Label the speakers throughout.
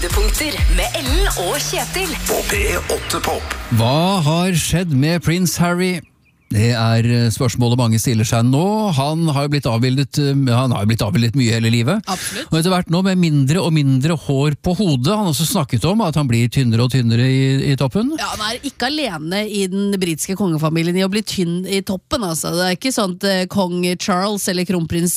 Speaker 1: Høydepunkter med Ellen og Kjetil
Speaker 2: På P8 Pop.
Speaker 3: Hva har skjedd med prins Harry? Det spørsmålet mange stiller seg nå. Han har jo blitt avbildet mye hele livet.
Speaker 4: Absolutt.
Speaker 3: Og etter hvert nå med mindre og mindre hår på hodet. Han har også snakket om at han blir tynnere og tynnere i toppen.
Speaker 4: Ja, han ikke alene i den britiske kongefamilien i å bli tynn i toppen, altså. Det ikke sånn at kong Charles eller kronprins,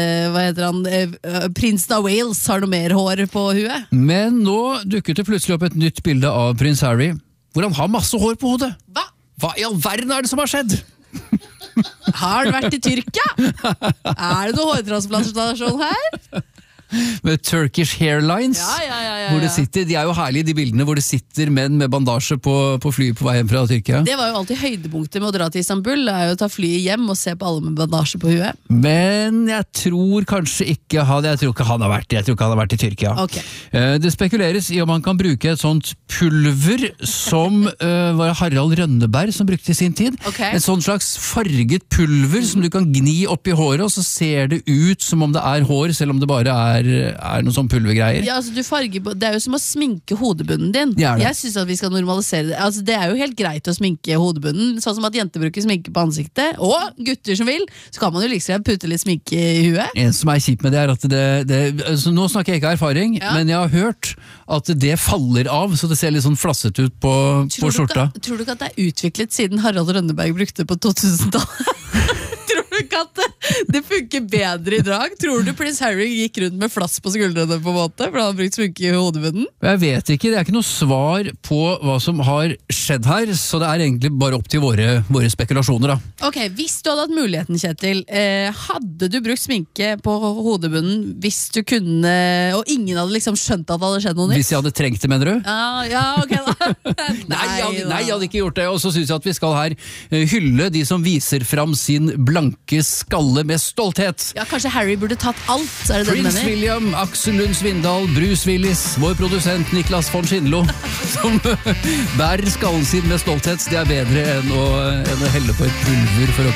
Speaker 4: prinsen av Wales har noe mer hår på huet.
Speaker 3: Men nå dukket det plutselig opp et nytt bilde av prins Harry, hvor han har masse hår på hodet. Hva i all verden det som har skjedd?
Speaker 4: Har du vært i Tyrkia? Det noe hårtransplantasjon her?
Speaker 3: Med Turkish Hairlines,
Speaker 4: Ja.
Speaker 3: hvor det sitter, de jo herlige de bildene hvor det sitter menn med bandasje på flyet på vei hjem fra Tyrkia.
Speaker 4: Det var jo alltid høydepunktet med å dra til Istanbul, det jo å ta flyet hjem og se på alle med bandasje på huet.
Speaker 3: Men jeg tror kanskje ikke jeg tror ikke han har vært i Tyrkia.
Speaker 4: Ok.
Speaker 3: Det spekuleres i om han kan bruke et sånt pulver som var Harald Rønneberg som brukte i sin tid.
Speaker 4: Ok.
Speaker 3: En sånn slags farget pulver som du kan gni opp i håret, og så ser det ut som om det hår, selv om det bare noen sånn pulvergreier.
Speaker 4: Ja, altså det jo som å sminke hodebunnen din.
Speaker 3: Det det.
Speaker 4: Jeg synes at vi skal normalisere det. Altså, det jo helt greit å sminke hodebunnen, sånn som at jenter bruker sminke på ansiktet, og gutter som vil, så kan man jo liksom putte litt sminke i huet.
Speaker 3: En som kjipt med det at altså nå snakker jeg ikke av erfaring, men jeg har hørt at det faller av, så det ser litt sånn flasset ut på skjorta.
Speaker 4: Tror du ikke at det utviklet siden Harald Rønneberg brukte på 2000-tallet? Tror du ikke at det funker bedre i dag? Tror du prins Harry gikk rundt med flass på skuldrene på en måte, for han har brukt sminke i hodebunnen?
Speaker 3: Jeg vet ikke, det ikke noe svar på hva som har skjedd her, så det egentlig bare opp til våre spekulasjoner da.
Speaker 4: Ok, hvis du hadde hatt muligheten, Kjetil, hadde du brukt sminke på hodebunnen hvis du kunne, og ingen hadde liksom skjønt at det hadde skjedd noe nytt?
Speaker 3: Hvis jeg hadde trengt det, mener du?
Speaker 4: Ja, ok da.
Speaker 3: Nei, jeg hadde ikke gjort det, og så synes jeg at vi skal her hylle de som viser fram sin blanke skalle med stolthet.
Speaker 4: Ja, kanskje Harry burde tatt alt, det det du
Speaker 3: Prins
Speaker 4: mener?
Speaker 3: William, Aksel Lund Svindal, Bruce Willis, vår produsent Niklas von Schindlo, som bærer skallen sin med stolthet. Det bedre enn å helle på et pulver for å